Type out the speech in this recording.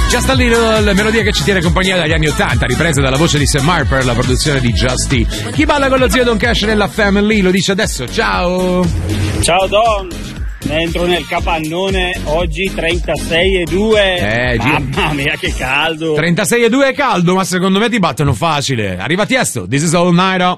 Just a Little, melodia che ci tiene compagnia dagli anni 80, ripresa dalla voce di Sam Harper, la produzione di Justy. Chi balla con lo zio Don Cash nella Family lo dice adesso, ciao! Ciao Don, entro nel capannone, oggi 36,2. Mamma mia che caldo! 36,2 è caldo, ma secondo me ti battono facile. Arriva Tiesto, This is All Night.